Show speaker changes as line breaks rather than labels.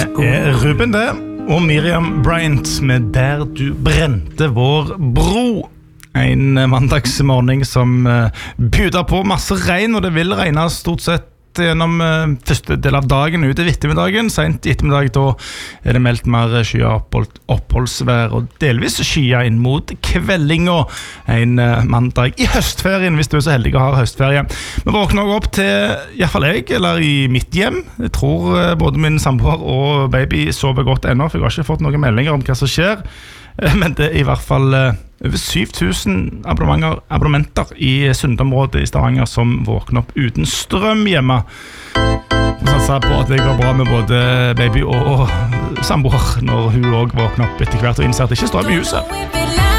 Ruben det, og Miriam Bryant med Der du brente vår bro. En mandagsmorgen som bjuder på masse regn, og det vil regne stort sett gjennom første del av dagen ut i ettermiddagen. Sent i ettermiddag da det meldt mer skya oppholdsvær og delvis skya inn mot kveldinga en mandag i høstferien, hvis du så heldig å ha høstferie. Vi våkner også opp til, i hvert fall jeg, eller i mitt hjem. Jeg tror både min samboer og baby sover godt ennå, for jeg har ikke fått noen meldinger om hva som skjer. Men det i hvert fall over 7000 abonnementer i Sundområdet i Stavanger som våkner opp uten strøm hjemme. Og satser på at det går bra med både baby og samboer når hun også våkner opp etter hvert og innser at det ikke strøm i huset.